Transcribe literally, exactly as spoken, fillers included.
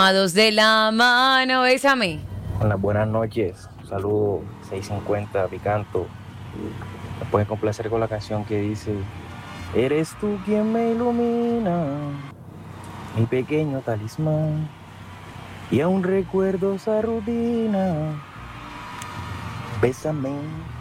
Tomados de la mano, bésame. Hola, buenas noches. Saludo seiscientos cincuenta Picanto. Me pueden complacer con la canción que dice: Eres tú quien me ilumina, mi pequeño talismán. Y aún recuerdo esa rutina. Bésame,